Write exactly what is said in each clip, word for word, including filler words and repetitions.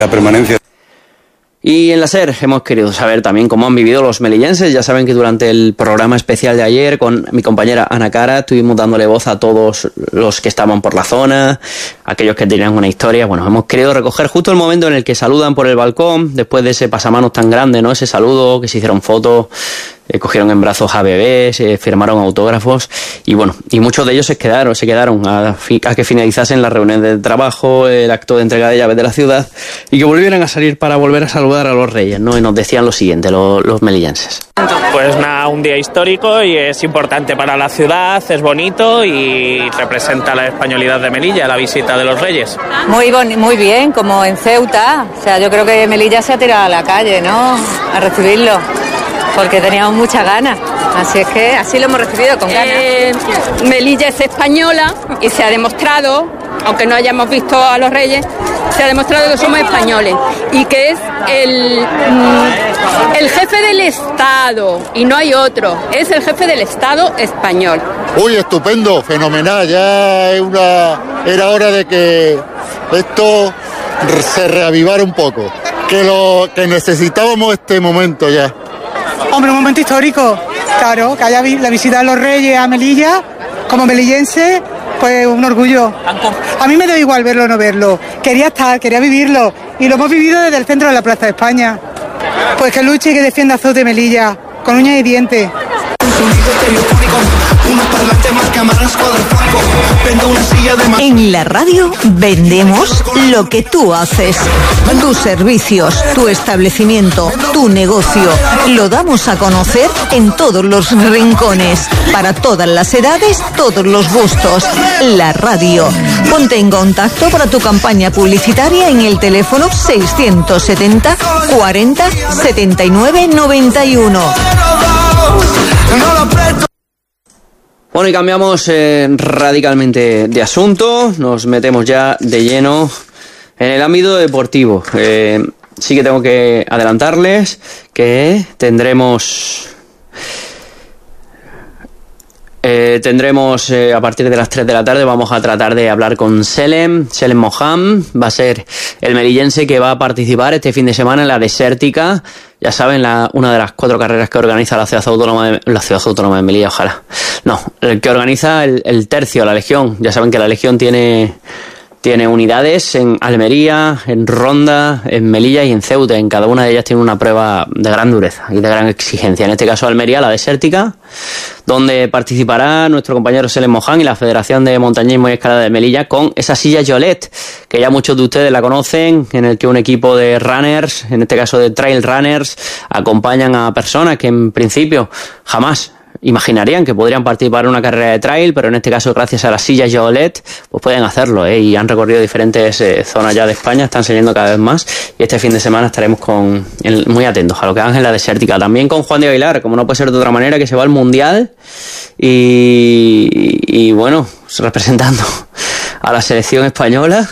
La permanencia. Y en la SER hemos querido saber también cómo han vivido los melillenses. Ya saben que durante el programa especial de ayer con mi compañera Ana Cara estuvimos dándole voz a todos los que estaban por la zona, aquellos que tenían una historia. Bueno, hemos querido recoger justo el momento en el que saludan por el balcón, después de ese pasamanos tan grande, ¿no? Ese saludo, que se hicieron fotos, eh, cogieron en brazos a bebés, eh, firmaron autógrafos y bueno, y muchos de ellos se quedaron, se quedaron a, a que finalizasen las reuniones de trabajo, el acto de entrega de llaves de la ciudad y que volvieran a salir para volver a saludar a los reyes, ¿no? Y nos decían lo siguiente, los, los melillenses. Pues nada, un día histórico y es importante para la ciudad, es bonito y representa la españolidad de Melilla, la visita de los reyes. Muy boni- muy bien, como en Ceuta. O sea, yo creo que Melilla se ha tirado a la calle, ¿no? A recibirlo, porque teníamos muchas ganas. Así es que así lo hemos recibido, con ganas. Eh, Melilla es española y se ha demostrado, aunque no hayamos visto a los reyes, se ha demostrado que somos españoles y que es el, mm, el jefe del Estado y no hay otro, es el jefe del Estado español. Uy, estupendo, fenomenal, ya es una, era hora de que esto se reavivara un poco, que, lo, que necesitábamos este momento ya. Hombre, un momento histórico, claro, que haya vi- la visita de los reyes a Melilla, como melillense, pues un orgullo. A mí me da igual verlo o no verlo, quería estar, quería vivirlo, y lo hemos vivido desde el centro de la Plaza de España. Pues que luche y que defienda a Ceuta y Melilla, con uñas y dientes. En la radio vendemos lo que tú haces. Tus servicios, tu establecimiento, tu negocio. Lo damos a conocer en todos los rincones. Para todas las edades, todos los gustos. La radio. Ponte en contacto para tu campaña publicitaria en el teléfono seiscientos setenta cuarenta setenta y nueve noventa y uno. Bueno, y cambiamos eh, radicalmente de asunto, nos metemos ya de lleno en el ámbito deportivo. Eh, sí que tengo que adelantarles que tendremos... Eh, tendremos eh, a partir de las tres de la tarde vamos a tratar de hablar con Selem, Selem Moham, va a ser el melillense que va a participar este fin de semana en la Desértica, ya saben, la, una de las cuatro carreras que organiza la Ciudad Autónoma de, la Ciudad Autónoma de Melilla, ojalá, no, el que organiza el, el tercio, la Legión, ya saben que la Legión tiene... Tiene unidades en Almería, en Ronda, en Melilla y en Ceuta. En cada una de ellas tiene una prueba de gran dureza y de gran exigencia. En este caso Almería, la Desértica, donde participará nuestro compañero Selem Moham y la Federación de Montañismo y Escalada de Melilla con esa silla Jolet, que ya muchos de ustedes la conocen, en el que un equipo de runners, en este caso de trail runners, acompañan a personas que en principio jamás imaginarían que podrían participar en una carrera de trail, pero en este caso gracias a las sillas Jolet pues pueden hacerlo, ¿eh? Y han recorrido diferentes eh, zonas ya de España, están saliendo cada vez más y este fin de semana estaremos con el, muy atentos a lo que hagan en la Desértica, también con Juan de Aguilar, como no puede ser de otra manera, que se va al Mundial y, y bueno, representando a la selección española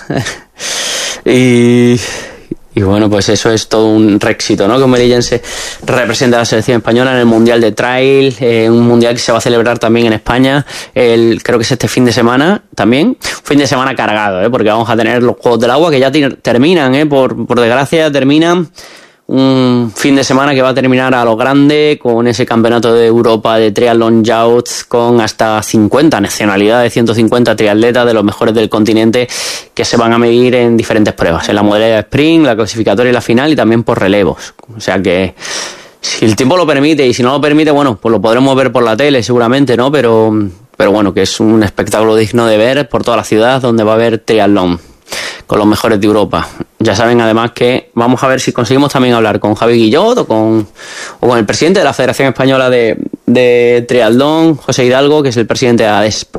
y... Y bueno, pues eso es todo un éxito, ¿no? Que un melillense representa a la selección española en el Mundial de Trail, eh, un Mundial que se va a celebrar también en España, el, creo que es este fin de semana también, un fin de semana cargado, ¿eh? Porque vamos a tener los Juegos del Agua que ya t- terminan, ¿eh? Por, por desgracia ya terminan. Un fin de semana que va a terminar a lo grande con ese campeonato de Europa de Triathlon Youth con hasta cincuenta nacionalidades, ciento cincuenta triatletas de los mejores del continente que se van a medir en diferentes pruebas, en la modalidad sprint, la clasificatoria y la final y también por relevos. O sea que si el tiempo lo permite y si no lo permite, bueno, pues lo podremos ver por la tele seguramente, ¿no? Pero, pero bueno, que es un espectáculo digno de ver por toda la ciudad donde va a haber triatlón con los mejores de Europa. Ya saben además que vamos a ver si conseguimos también hablar con Javi Guillot o con, o con el presidente de la Federación Española de, de Triatlón, José Hidalgo, que es el presidente de ADESP.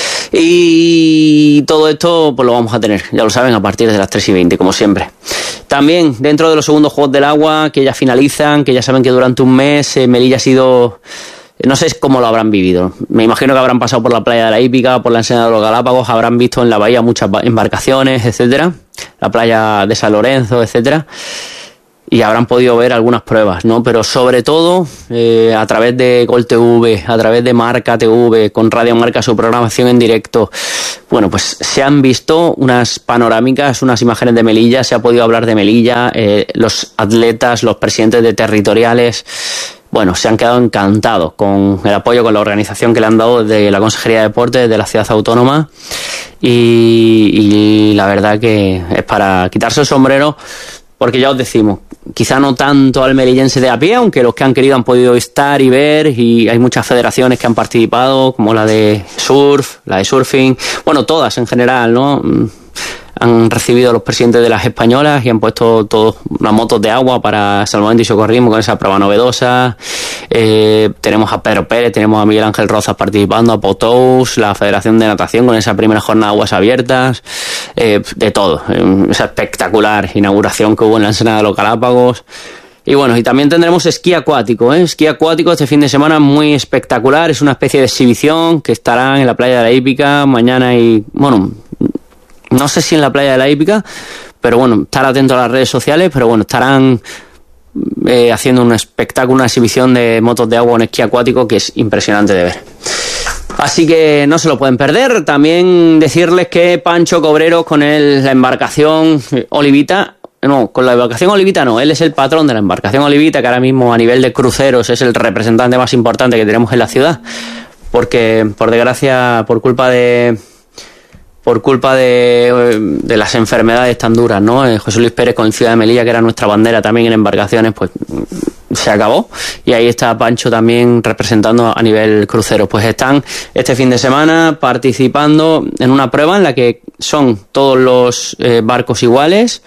Y todo esto pues lo vamos a tener, ya lo saben, a partir de las tres y veinte, como siempre. También dentro de los segundos Juegos del Agua, que ya finalizan, que ya saben que durante un mes eh, Melilla ha sido... No sé cómo lo habrán vivido. Me imagino que habrán pasado por la playa de la Hípica, por la ensenada de los Galápagos, habrán visto en la bahía muchas embarcaciones, etcétera. La playa de San Lorenzo, etcétera. y habrán podido ver algunas pruebas, ¿no? Pero sobre todo eh, a través de Gol T V, a través de Marca T V, con Radio Marca, su programación en directo, bueno, pues se han visto unas panorámicas, unas imágenes de Melilla, se ha podido hablar de Melilla, eh, los atletas, los presidentes de territoriales, bueno, se han quedado encantados con el apoyo, con la organización que le han dado desde la Consejería de Deportes de la Ciudad Autónoma, y, y la verdad que es para quitarse el sombrero, porque ya os decimos, quizá no tanto al melillense de a pie, aunque los que han querido han podido estar y ver, y hay muchas federaciones que han participado, como la de surf, la de surfing, bueno, todas en general, ¿no? Han recibido a los presidentes de las españolas y han puesto todas las motos de agua para salvamento y socorrismo con esa prueba novedosa. Eh, tenemos a Pedro Pérez, tenemos a Miguel Ángel Rozas participando, a Potous, la Federación de Natación con esa primera jornada de aguas abiertas, eh, de todo. Eh, esa espectacular inauguración que hubo en la Ensenada de los Galápagos. Y bueno, y también tendremos esquí acuático, ¿eh? Esquí acuático este fin de semana muy espectacular, es una especie de exhibición que estará en la playa de la Hípica mañana y, bueno, no sé si en la playa de la Hípica, pero bueno, estar atento a las redes sociales, pero bueno, estarán eh, haciendo un espectáculo, una exhibición de motos de agua en esquí acuático que es impresionante de ver. Así que no se lo pueden perder. También decirles que Pancho Cobreros con el, la embarcación Olivita, no, con la embarcación Olivita no, él es el patrón de la embarcación Olivita, que ahora mismo a nivel de cruceros es el representante más importante que tenemos en la ciudad, porque por desgracia, por culpa de... por culpa de, de las enfermedades tan duras, ¿no? José Luis Pérez con el Ciudad de Melilla, que era nuestra bandera también en embarcaciones, pues se acabó. Y ahí está Pancho también representando a nivel crucero. Pues están este fin de semana participando en una prueba en la que son todos los eh, barcos iguales.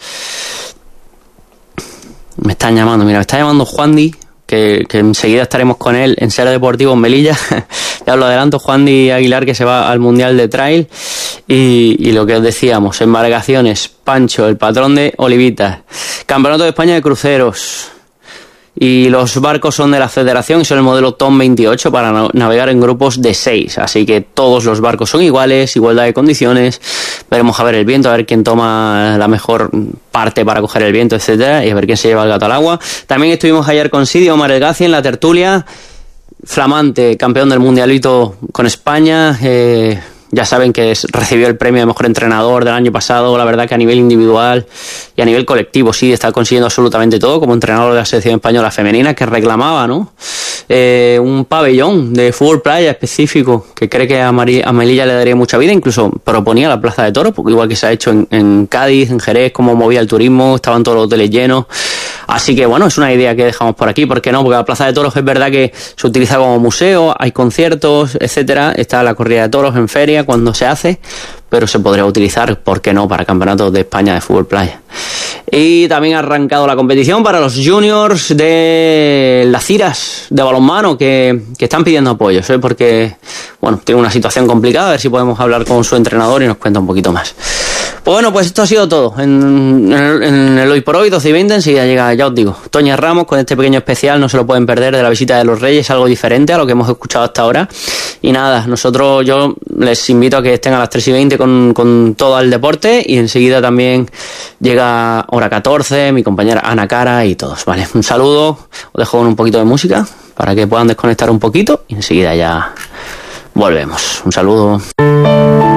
Me están llamando, mira, me está llamando Juan Di, que, que enseguida estaremos con él en Ser Deportivo en Melilla. Ya os lo adelanto, Juan Di Aguilar, que se va al Mundial de Trail. Y, y lo que os decíamos, embarcaciones, Pancho, el patrón de Olivitas, Campeonato de España de Cruceros. Y los barcos son de la Federación y son el modelo Tom veintiocho para na- navegar en grupos de seis. Así que todos los barcos son iguales, igualdad de condiciones. Veremos a ver el viento, a ver quién toma la mejor parte para coger el viento, etcétera, y a ver quién se lleva el gato al agua. También estuvimos ayer con Sidio Omar El Gazi en la tertulia. Flamante campeón del mundialito con España. Eh... Ya saben que es, recibió el premio de mejor entrenador del año pasado. La verdad que a nivel individual y a nivel colectivo sí está consiguiendo absolutamente todo como entrenador de la selección española femenina, que reclamaba, ¿no? Eh, un pabellón de fútbol playa específico, que cree que a, Mari, a Melilla le daría mucha vida. Incluso proponía la Plaza de Toros, porque igual que se ha hecho en, en Cádiz, en Jerez, como movía el turismo, estaban todos los hoteles llenos. Así que bueno, es una idea que dejamos por aquí, ¿por qué no? Porque la Plaza de Toros es verdad que se utiliza como museo, hay conciertos, etcétera. Está la corrida de toros en feria cuando se hace, pero se podría utilizar, ¿por qué no?, para campeonatos de España de fútbol playa. Y también ha arrancado la competición para los juniors de las Ciras de balonmano, que, que están pidiendo apoyos, ¿eh? Porque, bueno, tiene una situación complicada, a ver si podemos hablar con su entrenador y nos cuenta un poquito más. Pues bueno, pues esto ha sido todo en, en, el, en el Hoy por Hoy, doce y veinte. Enseguida llega, ya os digo, Toña Ramos con este pequeño especial, no se lo pueden perder, de la visita de los Reyes, algo diferente a lo que hemos escuchado hasta ahora. Y nada, nosotros, yo les invito a que estén a las tres y veinte con, con todo el deporte, y enseguida también llega hora catorce, mi compañera Ana Cara y todos, ¿vale? Un saludo, os dejo con un poquito de música para que puedan desconectar un poquito y enseguida ya volvemos. Un saludo.